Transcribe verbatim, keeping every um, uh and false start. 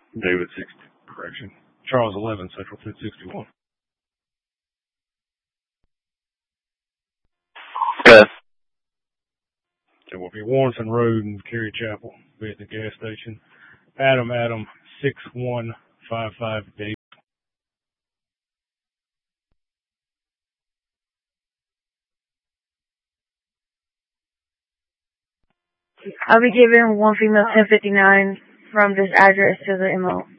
David sixty, correction. Charles eleven, Central Fifth sixty-one. Okay. It will be Warrenton Road in Cary Chapel, be at the gas station. Adam, Adam, six one five five, David. I'll be giving one female ten fifty-nine from this address to the M O.